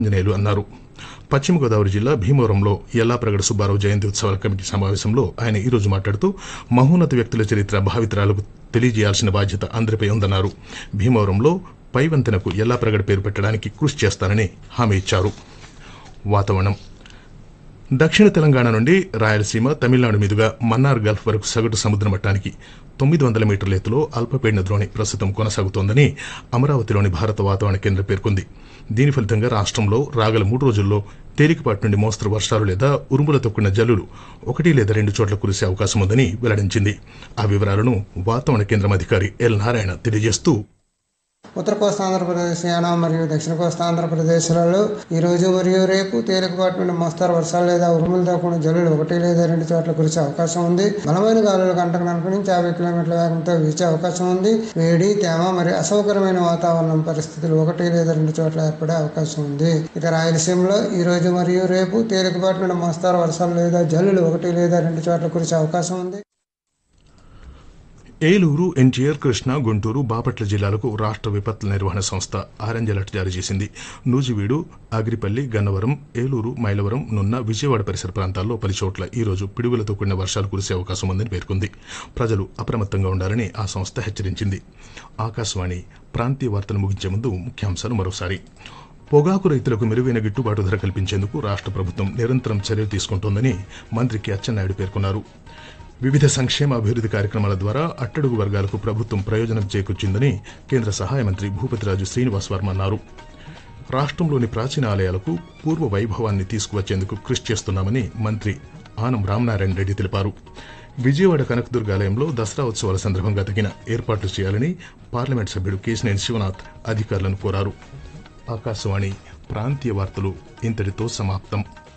ఆంజనేయులు అన్నారు. పశ్చిమ గోదావరి జిల్లా భీమవరంలో యల్లాప్రగడ సుబ్బారావు జయంతి ఉత్సవాల కమిటీ సమావేశంలో ఆయన ఈ రోజు మాట్లాడుతూ మహోన్నత వ్యక్తుల చరిత్ర భావితరాలకు తెలియజేయాల్సిన బాధ్యత అందరిపై ఉందన్నారు. భీమవరంలో పై వంతెనకు యల్లాప్రగడ పేరు పెట్టడానికి కృషి చేస్తానని హామీ ఇచ్చారు. వాతావరణం. దక్షిణ తెలంగాణ నుండి రాయలసీమ, తమిళనాడు మీదుగా మన్నార్ గల్ఫ్ వరకు సగటు సముద్ర మట్టానికి 900 మీటర్ల ఎత్తులో అల్పపీడన ద్రోణి ప్రస్తుతం కొనసాగుతోందని అమరావతిలోని భారత వాతావరణ కేంద్రం పేర్కొంది. దీని ఫలితంగా రాష్ట్రంలో రాగల 3 రోజుల్లో తేలికపాటి నుండి మోస్తరు వర్షాలు లేదా ఉరుములతో కూడిన జల్లులు 1 లేదా 2 చోట్ల కురిసే అవకాశం ఉందని వెల్లడించింది. ఆ వివరాలను వాతావరణ కేంద్రం అధికారి ఎల్ నారాయణ తెలియజేస్తూ, ఉత్తర కోస్తా ఆంధ్రప్రదేశ్, యానాం మరియు దక్షిణ కోస్తా ఆంధ్రప్రదేశ్లలో ఈ రోజు మరియు రేపు తేలికపాటి నుండి మోస్తారు వర్షాలు లేదా ఉరుములతో కూడిన జల్లులు 1 లేదా 2 చోట్ల కురిసే అవకాశం ఉంది. బలమైన గాలులు గంటకు 40 నుంచి 50 కిలోమీటర్ల వేగంతో వీచే అవకాశం ఉంది. వేడి, తేమ మరియు అసౌకర్యమైన వాతావరణం పరిస్థితులు 1 లేదా 2 చోట్ల ఏర్పడే అవకాశం ఉంది. ఇక రాయలసీమలో ఈ రోజు మరియు రేపు తేలికపాటి నుండి మోస్తారు వర్షాలు లేదా జల్లులు 1 లేదా 2 చోట్ల కురిసే అవకాశం ఉంది. ఏలూరు, ఎన్టీఆర్, కృష్ణా, గుంటూరు, బాపట్ల జిల్లాలకు రాష్ట్ర విపత్తుల నిర్వహణ సంస్థ ఆరెంజ్ అలర్ట్ జారీ చేసింది. నూజివీడు, అగ్రిపల్లి, గన్నవరం, ఏలూరు, మైలవరం, నున్న, విజయవాడ పరిసర ప్రాంతాల్లో పలు చోట్ల ఈ రోజు పిడుగులతో కూడిన వర్షాలు కురిసే అవకాశం ఉందని పేర్కొంది. ప్రజలు అప్రమత్తంగా ఉండాలని ఆ సంస్థ హెచ్చరించింది. ఆకాశవాణి ప్రాంతీయ వార్తలు ముగించే ముందు ముఖ్యాంశాలు మరోసారి. పొగాకు రైతులకు మెరుగైన గిట్టుబాటు ధర కల్పించేందుకు రాష్ట్ర ప్రభుత్వం నిరంతరం చర్యలు తీసుకుంటోందని మంత్రి కె అచ్చెన్నాయుడు పేర్కొన్నారు. వివిధ సంక్షేమ అభివృద్ధి కార్యక్రమాల ద్వారా అట్టడుగు వర్గాలకు ప్రభుత్వం ప్రయోజనం చేకూర్చిందని కేంద్ర సహాయ మంత్రి భూపతిరాజు శ్రీనివాస్ వర్మ అన్నారు. రాష్ట్రంలోని ప్రాచీన ఆలయాలకు పూర్వ వైభవాన్ని తీసుకువచ్చేందుకు కృషి చేస్తున్నామని మంత్రి ఆనం రామనారాయణ రెడ్డి తెలిపారు. విజయవాడ కనకదుర్గాలయంలో దసరా ఉత్సవాల సందర్భంగా తగిన ఏర్పాట్లు చేయాలని పార్లమెంట్ సభ్యుడు కేశినేని శివనాథ్ అధికారులను కోరారు. ఆకాశవాణి ప్రాంతీయ వార్తలు ఇంతటితో సమాప్తం.